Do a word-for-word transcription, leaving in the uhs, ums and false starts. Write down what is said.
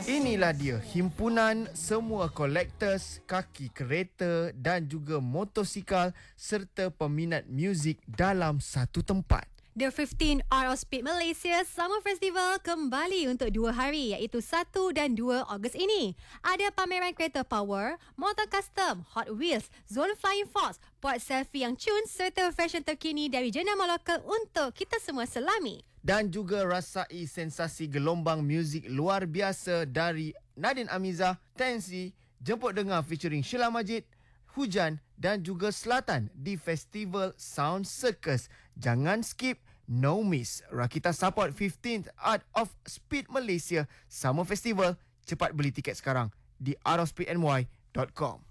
Inilah dia himpunan semua collectors, kaki kereta dan juga motosikal serta peminat muzik dalam satu tempat. The fifteenth Art of Speed Malaysia Summer Festival kembali untuk dua hari iaitu satu dan dua Ogos ini. Ada pameran kereta power, motor custom, Hot Wheels, Zone Flying Fox, buat selfie yang cun serta fashion terkini dari jenama lokal untuk kita semua selami. Dan juga rasai sensasi gelombang muzik luar biasa dari Nadine Amizah, Tensi, Jemput Dengar featuring Sheila Majid, Hujan dan juga Selatan di Festival Sound Circus. Jangan skip, no miss. Rakita support fifteenth Art of Speed Malaysia Summer Festival. Cepat beli tiket sekarang di art of speed n y dot com.